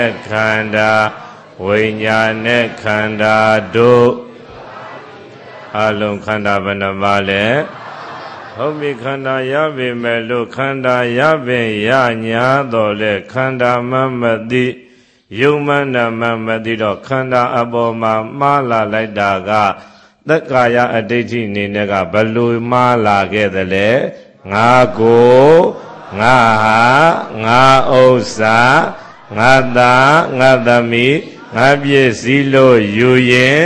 ခန္ဓာဝိညာဉ်နဲ့ခန္ဓာတို့အလုံးခန္ဓာဘယ်နှပါလဲဟုတ်ပြီခန္ဓာရပြီမဲ့လို့ခန္ဓာရပင်ရညာတော်လဲခန္ဓာမမသိယုံမနာမသိတော့ခန္ဓာအပေါ်မှာမှားလာလိုက်တာကသက္ကာယအဋ္ဌိအနေနဲ့ကဘလို့မှားလာခဲ့သလဲငါကိုငါဟာငါဥစ္စာငါသားငါသမီးငါပြည့်စည်လို့ယူရင်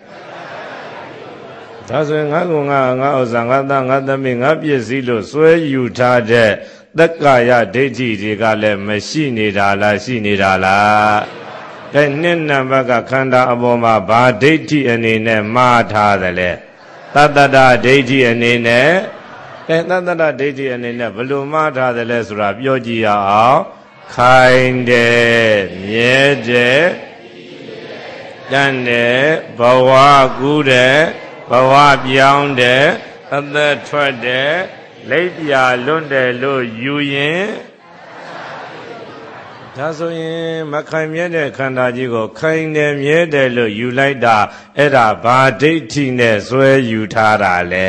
ဒါဆိုရင်ငါကငါဥစ္စာငါသားငါသမီးငါပြည့်စည်လို့စွဲယူထားတဲ့သက္ကာယဒိဋ္ဌိတွေကလည်းမရှိနေတာလားရှိနေတာလားကဲနှစ်နံပါတ်ကခန္ဓာအပေါ်မှာဘာဒိဋ္ဌိအနေနဲ့မှားထားသလဲသတ္တတဒိဋ္ဌိအနေနဲ့ကဲသတ္တတဒိဋ္ဌိအနေနဲ့ဘယ်လိုမှားထားသလဲဆိုတာပြောကြည့်ရအောင်ခိုင်တယ်မြဲတယ်တန်တယ်ဘဝကူးတယ်ဘဝပြောင်းတယ်အသက်ထွက်တယ်လိပ်ပြာလွတ်တယ်လို့ယူရင်ဒါဆိုရင်မခိုင်မြဲတဲ့ခန္ဓာကြီးကိုခိုင်တယ်မြဲတယ်လို့ယူလိုက်တာအဲ့ဒါဘာဒိဋ္ဌိနဲ့ဆွဲယူထားတာလဲ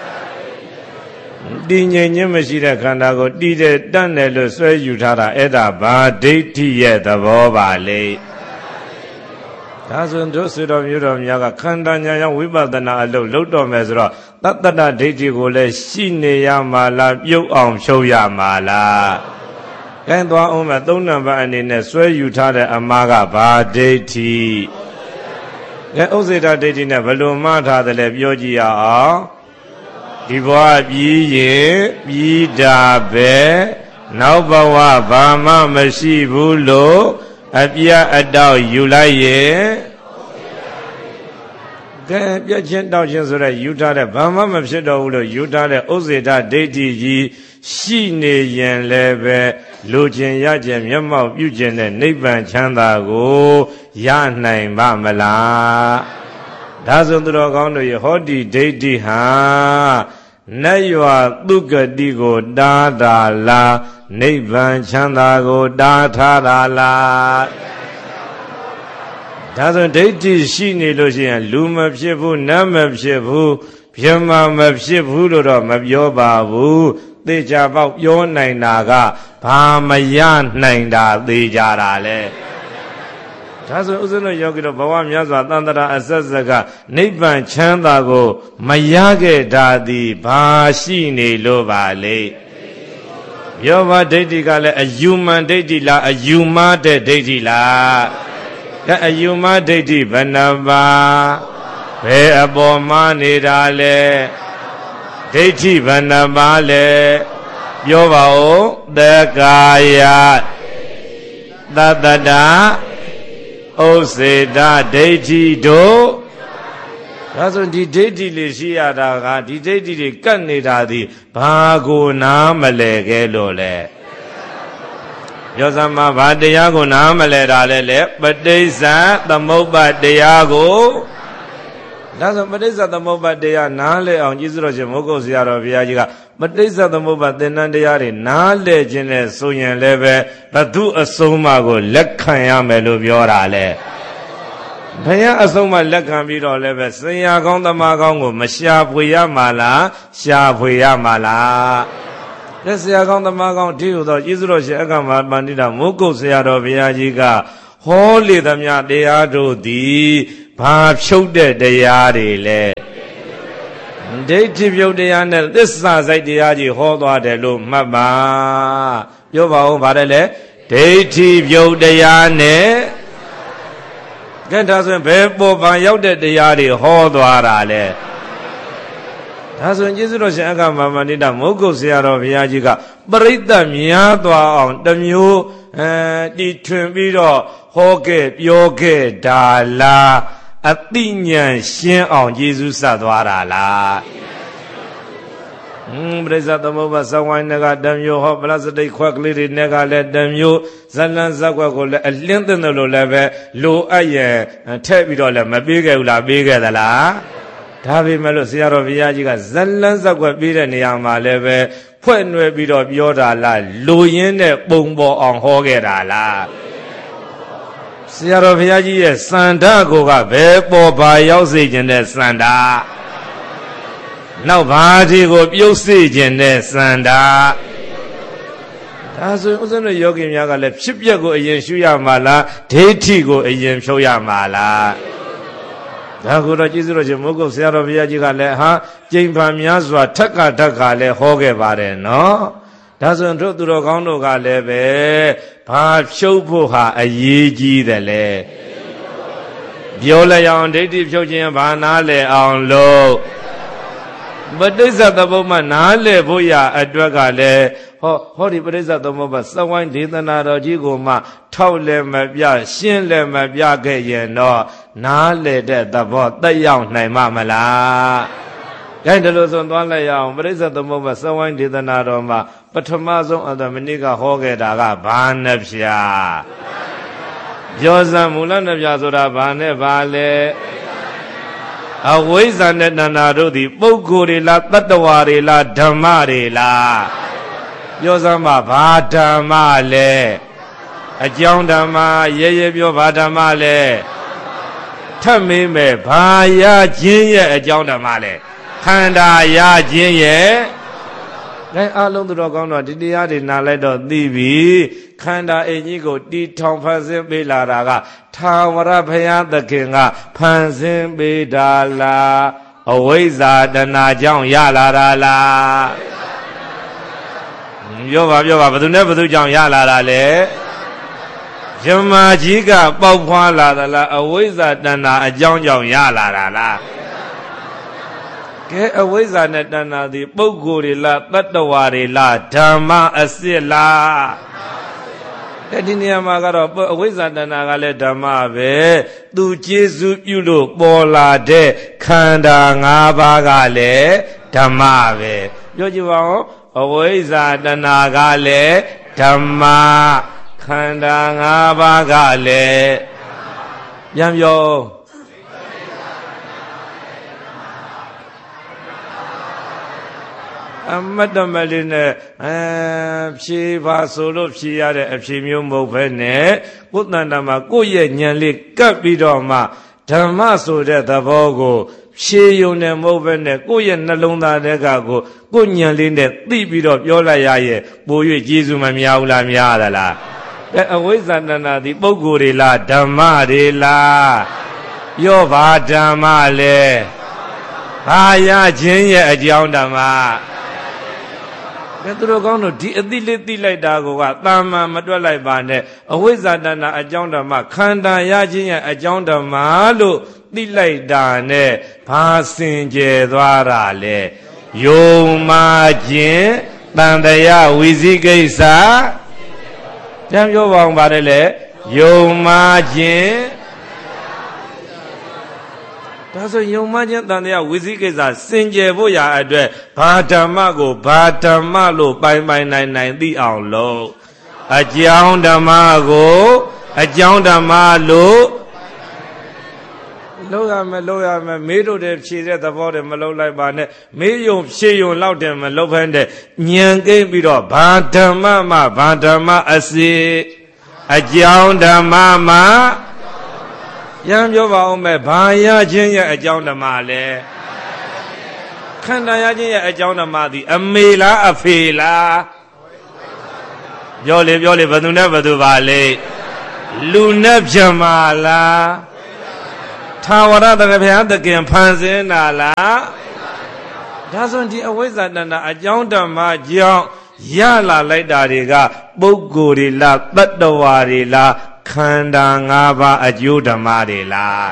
တည်ငြိမ်ခြင်းမရှိတဲ့ခန္ဓာကိုတည်တယ်တတ်တယ်လို့ဆွဲယူထားတာအဲ့ဒါဘာဒိဋ္ဌိရဲ့သဘောပါလေဒါဆိုရင်တို့ဆွေတော်မျိုးတော်များကခန္ဓာညာဝိပဿနာအလုပ်တော့မယ်ဆိုတော့သတ္တတဒိဋ္ဌိကိုလည်းရှိနေရမှာလားပြုတ်အောင်ဖြုတ်ရမှာလားကဲသွားအောင်မဲ့သုံးနံပါတ်အနေနဲ့ဆွဲယူထားတဲ့အမှားကဘာဒိဋ္ဌိကဲဥစ္စေတဒိဋ္ဌိနဲ့ဘယ်လိုမှားထားတယ်လဲပြောကြည့်ရအောင်ဒီဘဝပြီးရင်ပြီးတာပဲနောက်ဘဝဘာမှမရှိဘူးလို့အပြတ်အတောက်ယူလိုက်ရဲ့ကဲပြတ်ချင်းတောက်ချင်းဆိုတဲ့ယူထားတဲ့ဘာမှမဖြစ်တော့ဘူးလို့ယူထားတဲ့ဥစ္စေတဒိဋ္ဌိကြီးရှိနေရင်လည်းပဲလူချင်းရခြင်းမျက်မှောက်ပြုခြင်းနဲ့နိဗ္ဗာန်ချမ်းသာကိုရနိုင်ပါမလားဒါဆိုသူတော်ကောင်းတို့ရဲ့ဟောဒီဒိဋ္ဌိဟာနတ်ရွာသူကတိကိုတားတာလားနိဗ္ဗာန်ချမ်းသာကိုတားထားတာလားဒါဆိုဒိဋ္ဌိရှိနေလို့ရှိရင်လူမဖြစ်ဘူးနတ်မဖြစ်ဘူးဗြဟ္မာမဖြစ်ဘူးလို့တော့မပြောပါဘူးသေချာပေါက်ပြောနိုင်တာကဘာမရနိုင်တာသေချာတာလဲဒါဆိုဥစ္စံယောဂီတို့ဘဝမြတ်စွာသန္တရာအဆက်ဆက်ကနိဗ္ဗာန်ချမ်းသာကိုမရခဲ့တာသည်ဘာရှိနေလို့ပါလေယောဘဒိဋ္ဌိကလည်းအယူမှန်ဒိဋ္ဌိလားအယူမှားတဲ့ဒိဋ္ဌိလားကဲအယူမှားဒိဋ္ဌိဘယ်နှပါဘယ်အပေါ်မှာနေတာလဲဒိဋ္ဌိဘယ်နှပါလဲပြောပါဦးသက္ကာယသတ္တတဥစ္စေတဒိဋ္ဌိတို့ဒါဆိုဒီဒိဋ္ဌိလေးရှိရတာကဒီဒိဋ္ဌိတွေကတ်နေတာသည်ဘာကိုနားမလဲခဲလို့လဲပြောစမ်းမှာဘာတရားကိုနားမလဲတာလဲလေပဋိစ္စသမုပ္ပါတရားကိုဒါဆိုပဋိစ္စသမုပ္ပါတရားနားလဲအောင်ကျေးဇူးတော်ရှင်မိုးကုတ်ဆရာတော်ဘုရားကြီးကပဋိစ္စသမုပ္ပါသင်္นานတရားတွေနားလဲခြင်းနဲ့ဆိုရင်လည်းပဲဘသူအဆုံးမကိုလက်ခံရမယ်လို့ပြောတာလေဘုရားအဆုံးမလက်ခံပြီးတော့လည်းပဲဆရာကောင်းသမားကောင်းကိုမရှာဖွေရမှာလားရှာဖွေရမှာလားကဲဆရာကောင်းသမားကောင်းဒီလိုတော့ကျေးဇူးတော်ရှင်အက္ခမပန္တိတာမိုးကုတ်ဆရာတော်ဘုရားကြီးကဟောလေသမျှတရားတို့သည်ဘာဖြုတ်တဲ့တရားတွေလဲဒိဋ္ဌိပြုတ်တရားနဲ့သစ္စာစိုက်တရားကြီးဟောသွားတယ်လို့မှတ်ပါပြောပါဦးဗါတယ်လေဒိဋ္ဌိပြုတ်တရားနဲ့ကဲဒါဆိုရင်ဘယ်ပေါ်ပံရောက်တဲ့တရားတွေဟောသွားတာလဲဒါဆိုရင်ကျေးဇူးတော်ရှင်အက္ခမပန္တိတာမိုးကုတ်ဆရာတော်ဘုရားကြီးကပရိသတ်များသွားအောင်တမျိုးတီထွင်ပြီးတော့ဟောခဲ့ပြောခဲ့ဒါလားအသိဉာဏ်ရှင်းအောင်ကျေးဇူးဆက်သွားတာလားပရိစ္ဆသမုပ္ပါသဝိုင်းကတမျိုးဟောပလစတိတ်ခွက်ကလေးတွေနဲ့ကလည်းတမျိုးဇလန်းဇက်ွက်ကိုလည်းအလင်းသိတယ်လို့လည်းပဲလိုအပ်ရင်ထည့်ပြီးတော့လည်းမပေးခဲ့ဘူးလားပေးခဲ့သလားဒါပေမဲ့လို့ဆရာတော်ဘုရားကြီးကဇလန်းဇက်ွက်ပေးတဲ့နေရာမှာလည်းပဲဖွဲ့နွယ်ပြီးတော့ပြောတာလားလိုရင်းနဲ့ပုံပေါ်အောင်ဟောခဲ့တာလားကဆရာတော်ဘုရားကြီးရဲ့စန္ဒကိုကဘယ်ပေါ်ပါရောက်စေခြင်းတဲ့စန္ဒနောက်ဘာဒီကိုပြုတ်စေခြင်းတဲ့စန္ဒဒါဆိုဥစ္စာတို့ယောဂီများကလည်းဖြစ်ပျက်ကိုအရင်ရှုရမှာလားဒိဋ္ဌိကိုအရင်ဖြုတ်ရမှာလားဒါကိုတော့ကျေးဇူးတော်ရှင်မိုးကုတ်ဆရာတော်ဘုရားကြီးကလည်းဟာကျိန်ဖန်များစွာထက်ကလည်းဟောခဲ့ပါတယ်နော်ဒါဆိုရင်တို့သူတော်ကောင်းတို့ကလည်းပဲဘာဖြုတ်ဖို့ဟာအရေးကြီးတယ်လေပြောလိုက်အောင်ဒိဋ္ဌိဖြုတ်ခြင်းဘာနားလဲအောင်လို့ပဋိစ္စသမုပ္ပါနားလဲဖို့ရအတွက်ကလည်းဟောဒီပဋိစ္စသမုပ္ပါစဝိုင်းဒေသနာတော်ကြီးကိုမှထောက်လည်းမပြရှင်းလည်းမပြခဲ့ရင်တော့နားလဲတဲ့သဘောတက်ရောက်နိုင်မှာမလားဒါတလို့ဆိုသွားလိုက်ရအောင်ပဋိစ္စသမုပ္ပါစဝိုင်းဒေသနာတော်မှာပထမဆုံးအတ္တမဏိကဟောခဲ့တာကဘာနှပြပြောစံမူလနှပြဆိုတာဘာနဲ့ဘာလဲအဝိဇ္ဇာနဲ့တဏှာတို့သည်ပုဂ္ဂိုလ်တွေလားတတ္တဝါတွေလားဓမ္မတွေလားပြောစမ်းပါဘာဓမ္မလဲအကြောင်းဓမ္မရဲပြောဘာဓမ္မလဲထပ်မေးမယ်ဘာရခြင်းရဲ့အကြောင်းဓမ္မလဲခန္ဓာရခြင်းရဲ့အဲအလုံးသူတော်ကောင်းတော့ဒီတရားတွေနားလိုက်တော့သိပြီခန္ဓာအင်ကြီးကိုတီထောင်ဖန်ဆင်းပေးလာတာကထာဝရဘုရားသခင်ကဖန်ဆင်းပေးတာလားအဝိဇ္ဇာတဏှာကြောင့်ရလာတာလားပြောပါဘယ်သူနဲ့ဘယ်သူကြောင့်ရလာတာလဲယမကြီးကပေါက်ဖွာလာသလားအဝိဇ္ဇာတဏှာအကြောင်းကြောင့်ရလာတာလားကဲအဝိဇ္ဇာနဲ့တဏှာသည်ပုဂ္ဂိုလ်တွေလားတတ္တဝါတွေလားဓမ္မအစစ်လားဒီနေရာမှာကတော့အဝိဇ္ဇာတဏှာကလည်းဓမ္မပဲသူကျေစုပြုလို့ပေါ်လာတဲ့ခန္ဓာ၅ပါးကလည်းဓမ္မပဲပြောကြည့်ပါဦးအဝိဇ္ဇာတဏှာကလည်းဓမ္မခန္ဓာ၅ပါးကလည်းပြန်ပြောအမတ်တမလေးနဲ့ဖြေပါဆိုလို့ဖြေရတဲ့အဖြေမျိုးမဟုတ်ဘဲနဲ့ကိုယ်တန်တာမှာကိုယ့်ရဲ့ဉာဏ်လေးကပ်ပြီးတော့မှဓမ္မဆိုတဲ့သဘောကိုဖြေယုံနဲ့မဟုတ်ဘဲနဲ့ကိုယ့်ရဲ့နှလုံးသားထဲကကိုယ်ဉာဏ်လေးနဲ့သိပြီးတော့ပြောလိုက်ရရဲ့ပို၍ကျေးဇူးမများဘူးလားများသလားအဝိဇ္ဇာတဏှာဒီပုဂ္ဂိုလ်တွေလားဓမ္မတွေလားပြောပါဓမ္မလဲဘာရခြင်းရဲ့အကြောင်းဓမ္မကဲသူတို့ကောင်းတို့ဒီအသိလေးသိလိုက်တာကတာမန်မတွက်လိုက်ပါနဲ့အဝိဇ္ဇာတဏှာအကြောင်းဓမ္မခန္ဓာရခြင်းရဲ့အကြောင်းဓမ္မလို့သိလိုက်တာနဲ့ဘာစင်ကြယ်သွားတာလဲယုံမာခြင်းတန်တရားဝိသိကိစ္စပြန်ပြောပါအောင်ပါတယ်လေယုံမာခြင်းဒါဆိုယုံမှချင်းတန်တရားဝိသိကိစ္စစင်ကြယ်ဖို့ရာအတွက်ဘာဓမ္မကိုဘာဓမ္မလို့ပိုင်နိုင်သိအောင်လို့အကြောင်းဓမ္မကိုအကြောင်းဓမ္မလို့လုပ်ရမယ်မေးတို့တဲ့ဖြေတဲ့သဘောတည်းမလုပ်လိုက်ပါနဲ့မေးယုံဖြေယုံလောက်တယ်မလုပ်ဖက်တဲ့ဉာဏ်ကိမ့်ပြီးတော့ဘာဓမ္မမှဘာဓမ္မအစစ်အကြောင်းဓမ္မမှရံပြောပါဦးမယ်ဘာရခြင်းရဲ့အကြောင်းဓမ္မလဲခန္ဓာရခြင်းရဲ့အကြောင်းဓမ္မသည်အမေလားအဖေလားပြောလေဘယ်သူနဲ့ဘယ်သူပါလဲလူနဲ့ပြမလားထာဝရတရဘုရားသခင်ဖန်ဆင်းတာလားဒါဆိုဒီအဝိဇ္ဇာတဏှာအကြောင်းဓမ္မကြောင့်ရလာလိုက်တာတွေကပုဂ္ဂိုလ်တွေလားတတ္တဝါတွေလားခန္ဓာ၅ပါးအကျိုးဓမ္မတွေလား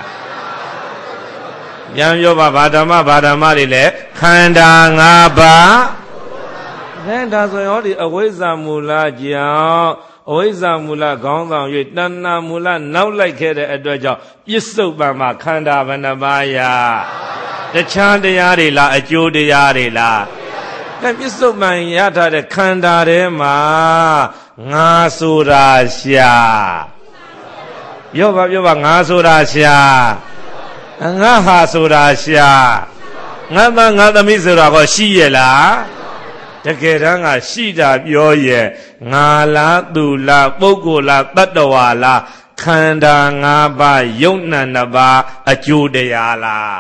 ပြန်ပြောပါဘာဓမ္မတွေလဲခန္ဓာ၅ပါးဒါဆိုရင်ဟောဒီအဝိဇ္ဇာမူလကြောင့်အဝိဇ္ဇာမူလခေါင်းဆောင်၍တဏှာမူလနောက်လိုက်ခဲ့တဲ့အတွက်ကြောင့်ပြစ္ဆုတ်ပံမှာခန္ဓာဘယ်နှပါးရတခြားတရားတွေလားအကျိုးတရားတွေလားပြစ္ဆုတ်ပံရထားတဲ့ခန္ဓာထဲမှာငါဆိုတာရှာပြောပါငါဆိုတာရှာငါဟာဆိုတာရှာငါသားငါသမီးဆိုတာကောရှိရဲ့လားတကယ်တမ်းကရှိတာပြောရဲ့ငါလားသူလားပုဂ္ဂိုလ်လားတတ္တဝါလားခန္ဓာ၅ပါးယုတ်နံ2ပါးအကျိုးတရားလား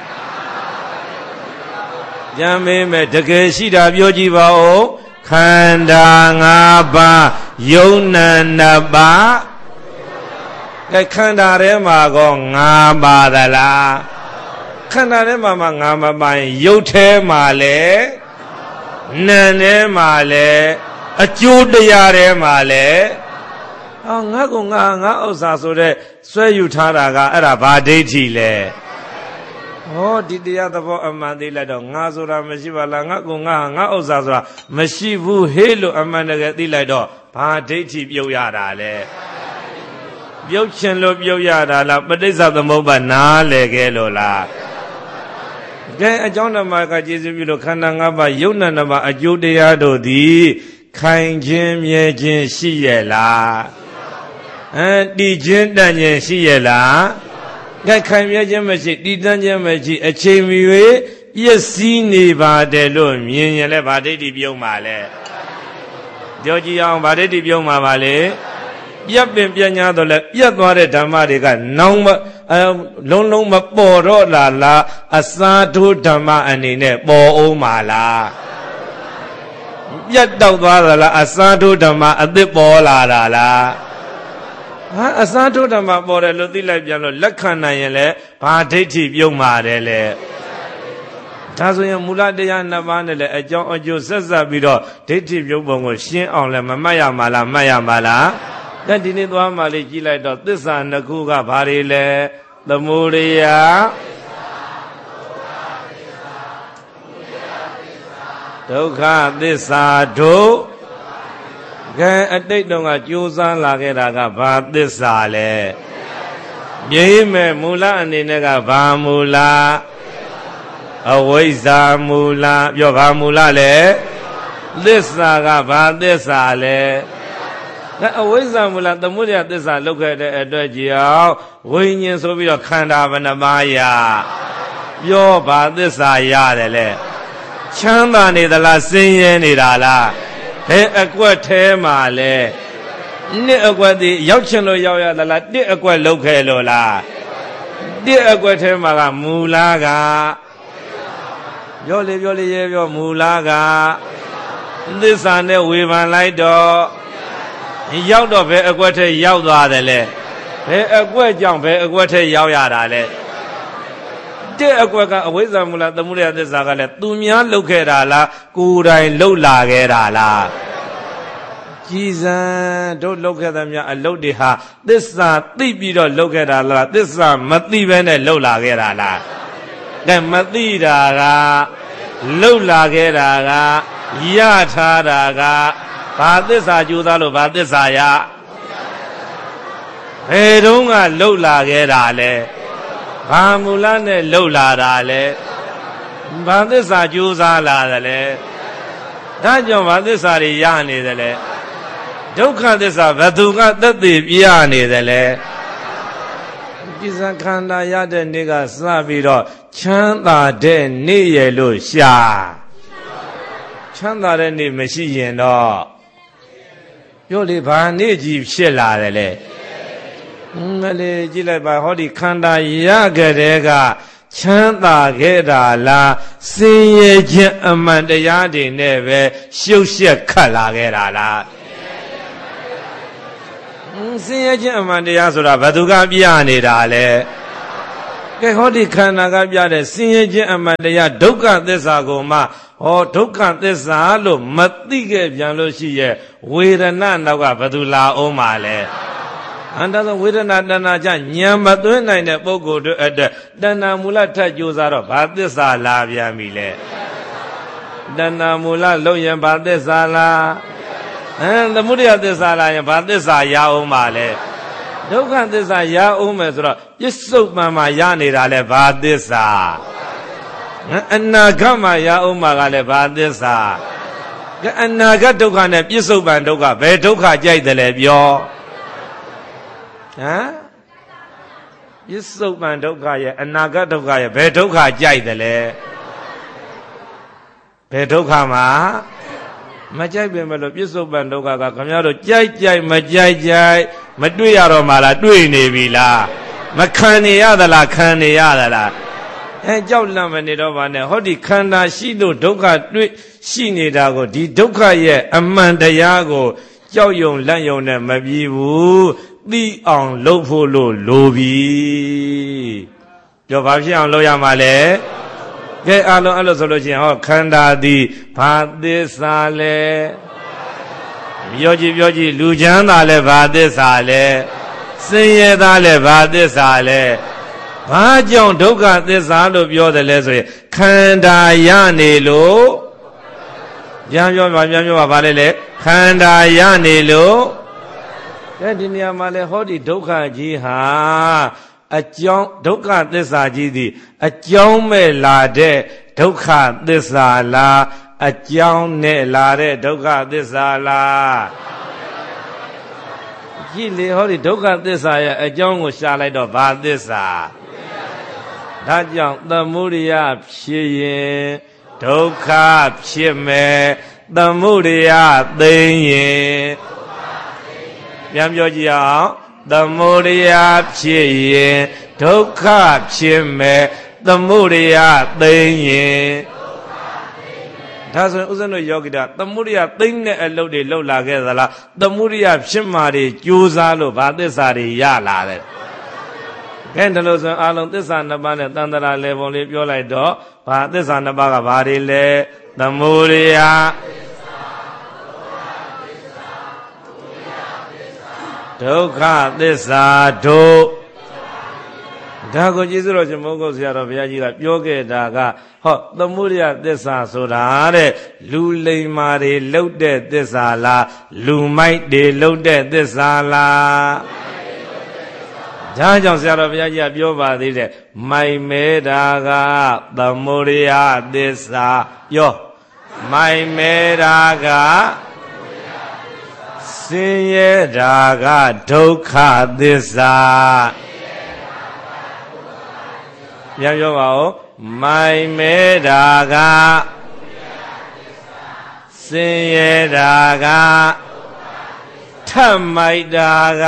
ကြံမေးမယ်တကယ်ရှိတာပြောကြည့်ပါဦးခန္ဓာ၅ပါးယုတ်နံ2ပါးကဲခန္ဓာထဲမှာကော5ပါးသလားခန္ဓာထဲမှာ5မပိုင်ယုတ်ထဲမှာလဲနံထဲမှာလဲအကျိုးတရားထဲမှာလဲငါကငါဥစ္စာဆိုတဲ့ဆွဲယူထားတာကအဲ့ဒါဘာဒိဋ္ဌိလဲဟောဒီတရားသဘောအမှန်သိလိုက်တော့ငါဆိုတာမရှိပါလားငါကငါဥစ္စာဆိုတာမရှိဘူးဟေးလို့အမှန်တကယ်သိလိုက်တော့ဘာဒိဋ္ဌိပြုတ်ရတာလဲပြုတ်ချင်လို့ပြုတ်ရတာလားပဋိစ္စသမုပ္ပါနားလေခဲ့လို့လားကဲအကြောင်းဓမ္မကကျေစုပြုလို့ခန္ဓာ၅ပါးယုတ်နံ2ပါးအကျိုးတရားတို့သည်ခိုင်ခြင်းမြဲခြင်းရှိရဲ့လားတည်ခြင်းတန်ခြင်းရှိရဲ့လားကဲခိုင်မြဲခြင်းမရှိတည်တန်ခြင်းမရှိအချိန်မီ၍ပျက်စီးနေပါတယ်လို့မြင်ရင်လည်းဗာဒိဋ္ဌိပြုံးပါလေပြောကြည့်အောင်ဗာဒိဋ္ဌိပြုံးပါပါလေပြက်ပင်ပြညာတော့လဲပြက်သွားတဲ့ဓမ္မတွေကနောင်လုံးလုံးမပေါ်တော့လားအစာထိုးဓမ္မအနေနဲ့ပေါ်အောင်ပါလားပြတ်တောက်သွားသလားအစာထိုးဓမ္မအသစ်ပေါ်လာတာလားအစာထိုးဓမ္မပေါ်တယ်လို့သိလိုက်ပြန်လို့လက်ခံနိုင်ရင်လည်းဘာဒိဋ္ဌိပြုံးပါတယ်လေဒါဆိုရင်မူလတရား2ပါးနဲ့လည်းအကြောင်းအကျိုးဆက်ဆက်ပြီးတော့ဒိဋ္ဌိပြုံးပုံကိုရှင်းအောင်လည်းမမှတ်ရမှာလားမှတ်ရမှာလားဒါဒီနေ့သွားမှလေးကြည့်လိုက်တော့သစ္စာ2ခုကဘာတွေလဲသမုဒယဒုက္ခသစ္စာတို့ကဲအတိတ်တုန်းကကြိုးစားလာခဲ့တာကဘာသစ္စာလဲမြေမဲ့မူလအနေနဲ့ကဘာမူလအဝိဇ္ဇာမူလပြောဘာမူလလဲသစ္စာကဘာသစ္စာလဲအဝိဇ္ဇာမူလသမုဒယသစ္စာလောက်ခဲ့တဲ့အတွက်ကြောင့်ဝိညာဉ်ဆိုပြီးတော့ခန္ဓာဘယ်နှပါးရပြောဘာသစ္စာရတယ်လဲချမ်းသာနေသလားဆင်းရဲနေတာလားဘယ်အကွက်ထဲမှာလဲနှစ်အကွက်ဒီရောက်ချင်လို့ရောက်ရသလားတစ်အကွက်လောက်ခဲ့လို့လားတစ်အကွက်ထဲမှာကမူလကပြောလေရဲပြောမူလကသစ္စာနဲ့ဝေဖန်လိုက်တော့ရောက်တော့ဘယ်အကွက်ထဲရောက်သွားတယ်လဲဘယ်အကွက်ကြောင့်ဘယ်အကွက်ထဲရောက်ရတာလဲတဲ့အကွက်ကအဝိဇ္ဇာမူလသမုဒယသစ္စာကလည်းသူများလှုပ်ခဲ့တာလားကိုယ်တိုင်လှုပ်လာခဲ့တာလားကြည်စံတို့လှုပ်ခဲ့သမျှအလုပ်တွေဟာသစ္စာသိပြီးတော့လှုပ်ခဲ့တာလားသစ္စာမသိဘဲနဲ့လှုပ်လာခဲ့တာလားကဲမသိတာကလှုပ်လာခဲ့တာကရထားတာကဘာသစ္စာကြိုးစားလို့ဘာသစ္စာရဘယ်တုန်းကလှုပ်လာခဲ့တာလဲဘာမူလနဲ့လှုပ်လာတာလဲဘာသစ္စာကြိုးစားလာတယ်လဲဒါကြောင့်ဘာသစ္စာတွေရနေတယ်လဲဒုက္ခသစ္စာဘသူကသက်သေပြနေတယ်လဲဒီစံခန္ဓာရတဲ့နေ့ကစပြီးတော့ချမ်းသာတဲ့နေ့ရလို့ရှာချမ်းသာတဲ့နေ့မရှိရင်တော့ပြောလေဘာနေ့ကြီးဖြစ်လာတယ်လဲမလေးကြည့်လိုက်ပါဟောဒီခန္ဓာရခဲ့တဲ့ကချမ်းသာခဲ့တာလားစင်ရဲ့ခြင်းအမှန်တရားတွေနဲ့ပဲရှုပ်ရှက်ခတ်လာခဲ့တာလားစင်ရဲ့ခြင်းအမှန်တရားဆိုတာဘယ်သူကပြနေတာလဲကဲဟောဒီခန္ဓာကပြတဲ့စင်ရဲ့ခြင်းအမှန်တရားဒုက္ခသစ္စာကိုမှဟောဒုက္ခသစ္စာလို့မသိခဲ့ပြန်လို့ရှိရဲ့ဝေဒနာနောက်ကဘယ်သူလာအောင်ပါလဲအန္တသောဝေဒနာတဏှာကြဉာဏ်မသွင်းနိုင်တဲ့ပုဂ္ဂိုလ်တို့အတွက်တဏှာမူလထက်ကြိုးစားတော့ဘာသစ္စာလာပြန်ပြီလဲတဏှာမူလလုံးရင်ဘာသစ္စာလားသမုဒယသစ္စာလာရင်ဘာသစ္စာရအောင်ပါလဲဒုက္ခသစ္စာရအောင်မယ်ဆိုတော့ပြစ္ဆုတ်ပံမှာရနေတာလဲဘာသစ္စာအနာဂတ်မှာရအောင်မှာကလည်းဘာသစ္စာအနာဂတ်ဒုက္ခနဲ့ပြစ္ဆုတ်ပံဒုက္ခဘယ်ဒုက္ခကြိုက်တယ်လဲပြောပြစ္ဆုတ်ပံဒုက္ခရဲ့အနာဂတ်ဒုက္ခရဲ့ဘယ်ဒုက္ခကြိုက်တယ်လဲဘယ်ဒုက္ခမှာမကြိုက်ပင်မလို့ပြစ္ဆုတ်ပံဒုက္ခကခင်ဗျားတို့ကြိုက်မကြိုက်မတွေ့ရတော့မှလားတွေ့နေပြီလားမခံနေရသလားခံနေရသလားကြောက်လန့်မနေတော့ပါနဲ့ဟောဒီခန္ဓာရှိလို့ဒုက္ခတွေ့ရှိနေတာကိုဒီဒုက္ခရဲ့အမှန်တရားကိုကြောက်ရွံလန့်ယုံနဲ့မပြီးဘူးသိအောင်လုပ်ဖို့လို့လိုပြီပြောဘာဖြစ်အောင်လုပ်ရမှာလဲကဲအလုံးအဲ့လိုဆိုလို့ရှိရင်ဟောခန္ဓာသည်ဘာသစ္စာလဲပြောကြည့်လူချမ်းသာလဲဘာသစ္စာလဲဆင်းရဲသားလဲဘာသစ္စာလဲဘာကြောင့်ဒုက္ခသစ္စာလို့ပြောတယ်လဲဆိုရင်ခန္ဓာရနေလို့ပြန်ပြောပါဘာလဲလဲခန္ဓာရနေလို့ဒီနေရာမှာလဲဟောဒီဒုက္ခကြီးဟာအကြောင်းဒုက္ခသစ္စာကြီးသည်အကြောင်းမဲ့လာတဲ့ဒုက္ခသစ္စာလားအကြောင်းနဲ့လာတဲ့ဒုက္ခသစ္စာလားကြည့်လေဟောဒီဒုက္ခသစ္စာရဲ့အကြောင်းကိုရှာလိုက်တော့ဘာသစ္စာဒါကြောင့်သမုဒိယဖြစ်ရင်ဒုက္ခဖြစ်မယ်သမုဒိယသိရင်ပြန်ပြောကြည့်အောင်သမုဒိယဖြစ်ရင်ဒုက္ခဖြစ်မယ်သမုဒိယသိရင်ဒါဆိုရင်ဥစ္စံတို့ယောဂီတာသမုဒိယသိတဲ့အလုပ်တွေလုပ်လာခဲ့သလားသမုဒိယဖြစ်မှာတွေကြိုးစားလို့ဘာသစ္စာတွေရလာတယ်ကဲဒါလို့ဆိုရင်အလုံးသစ္စာနှစ်ပါးနဲ့တန်တရာလေပုံလေးပြောလိုက်တော့ဘာသစ္စာနှစ်ပါးကဘာတွေလဲသမုဒိယဒုက္ခသစ္စာတို့ဒါကိုကျေးဇူးတော်ရှင်မိုးကုတ်ဆရာတော်ဘုရားကြီးကပြောခဲ့တာကဟောသမုဒိယသစ္စာဆိုတာတဲ့လူလိမ္မာတွေလှုပ်တဲ့သစ္စာလားလူမိုက်တွေလှုပ်တဲ့သစ္စာလားဒါကြောင့်ဆရာတော်ဘုရားကြီးကပြောပါသေးတယ်မိုင်မဲတာကသမုဒိယသစ္စာပြောမိုင်မဲတာကဆင်းရဲတာကဒုက္ခသစ္စာပြန်ပြောပါဦးမိုင်မဲတာကဆင်းရဲတာကထပ်မိုက်တာက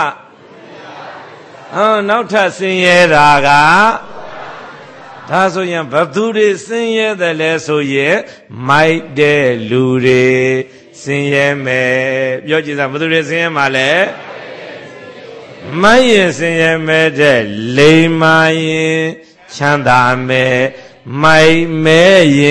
နောက်ထပ်ဆင်းရဲတာကဒါဆိုရင်ဘသူတွေဆင်းရဲတယ်လဲဆိုရင်မိုက်တဲ့လူတွေဆင်းရဲမယ်ပြောကြည့်စမ်းဘသူတွေဆင်းရဲမှာလဲမိုက်ရင်ဆင်းရဲမယ်တဲ့လိမ္မာရင်ချမ်းသာမယ်မိုက်မဲရင်